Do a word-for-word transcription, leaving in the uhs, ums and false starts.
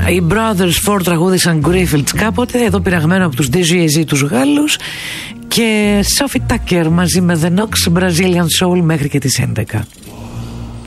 Οι Brothers Four τραγούδισαν Griffiths κάποτε, εδώ πειραγμένο από τους ντι τζέι έι, τους Γάλλους, και Sophie Tucker μαζί με The Knox Brazilian Soul μέχρι και τις έντεκα.